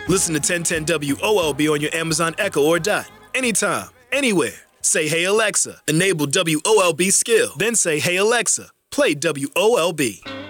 Listen to 1010 WOLB on your Amazon Echo or Dot. Anytime, anywhere. Say, "Hey Alexa," enable WOLB skill. Then say, "Hey Alexa, play WOLB."